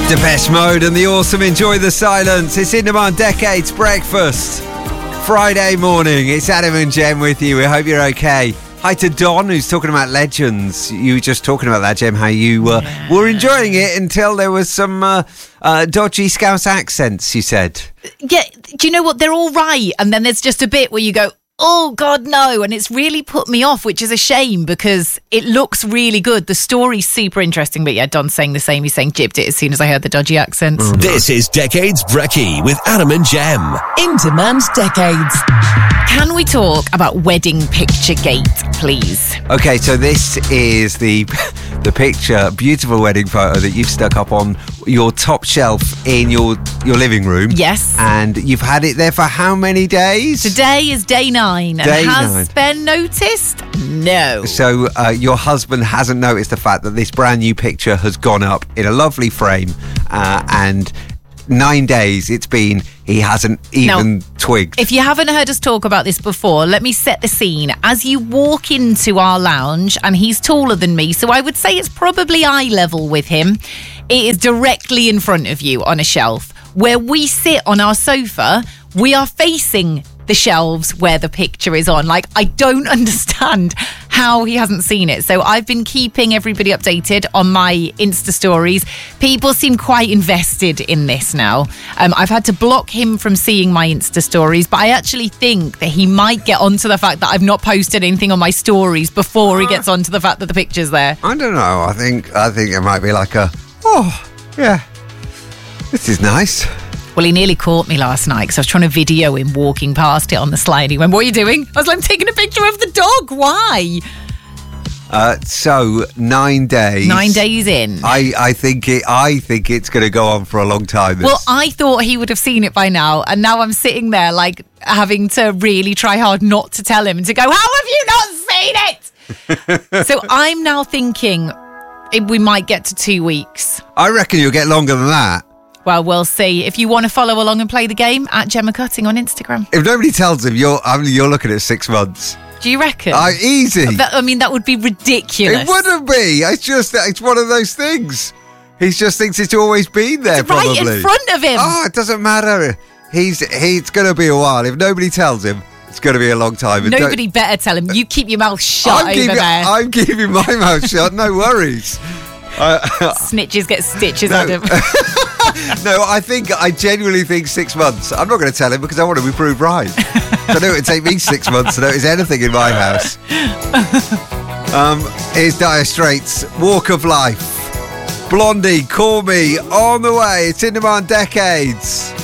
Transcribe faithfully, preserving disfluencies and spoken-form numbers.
Depeche Mode and the awesome Enjoy the Silence. It's In Demand Decades Breakfast. Friday morning. It's Adam and Jem with you. We hope you're okay. Hi to Don, who's talking about legends. You were just talking about that, Jem, how you uh, yeah. were enjoying it until there was some uh, uh, dodgy Scouse accents, you said. Yeah, do you know what? They're all right. And then there's just a bit where you go, oh, God, no. And it's really put me off, which is a shame because it looks really good. The story's super interesting. But yeah, Don's saying the same. He's saying jibbed it as soon as I heard the dodgy accents. Mm. This is Decades Brekkie with Adam and Jem. In Demand Decades. Can we talk about Wedding Picture Gate, please? Okay, so this is the the picture, beautiful wedding photo that you've stuck up on your top shelf in your, your living room. Yes. And you've had it there for how many days? Today is day nine. Day and has nine. Ben noticed? No. So uh, your husband hasn't noticed the fact that this brand new picture has gone up in a lovely frame uh, and nine days it's been, he hasn't even now, twigged. If you haven't heard us talk about this before, let me set the scene. As you walk into our lounge, and he's taller than me, so I would say it's probably eye level with him, it is directly in front of you on a shelf. Where we sit on our sofa, we are facing the shelves where the picture is on. Like, I don't understand how he hasn't seen it. So I've been keeping everybody updated on my Insta stories. People seem quite invested in this now. Um, I've had to block him from seeing my Insta stories, but I actually think that he might get onto the fact that I've not posted anything on my stories before he gets onto the fact that the picture's there. I don't know. I think I think it might be like a, oh, yeah, this is nice. Well, he nearly caught me last night because I was trying to video him walking past it on the slide. He went, what are you doing? I was like, I'm taking a picture of the dog. Why? Uh, so, nine days. Nine days in. I, I think it. I think it's going to go on for a long time. This. Well, I thought he would have seen it by now. And now I'm sitting there like having to really try hard not to tell him and to go, how have you not seen it? So I'm now thinking we might get to two weeks. I reckon you'll get longer than that. Well, we'll see. If you want to follow along and play the game, at Gemma Cutting on Instagram. If nobody tells him, you're I mean, you're looking at six months. Do you reckon? Uh, easy. That, I mean, that would be ridiculous. It wouldn't be. It's just, it's one of those things. He just thinks it's always been there, it's right probably. in front of him. Oh, it doesn't matter. He's, he, it's going to be a while. If nobody tells him, it's going to be a long time. And nobody better tell him. You keep your mouth shut I'm over keeping, there. I'm keeping my mouth shut. No worries. Uh, Snitches get stitches, no. Adam. No, I think, I genuinely think six months. I'm not going to tell him because I want to be proved right. I know it would take me six months to notice anything in my house. Um, here's Dire Straits, Walk of Life. Blondie, Call Me, on the way. It's In Demand Decades.